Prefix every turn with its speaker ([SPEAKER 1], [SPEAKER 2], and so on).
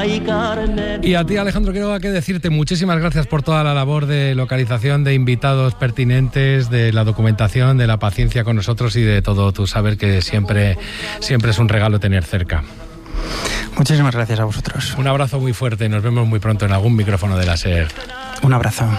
[SPEAKER 1] Y a ti, Alejandro Quiroga, qué decirte, muchísimas gracias por toda la labor de localización, de invitados pertinentes, de la documentación, de la paciencia con nosotros y de todo tu saber, que siempre es un regalo tener cerca.
[SPEAKER 2] Muchísimas gracias a vosotros.
[SPEAKER 1] Un abrazo muy fuerte y nos vemos muy pronto en algún micrófono de la SER.
[SPEAKER 2] Un abrazo.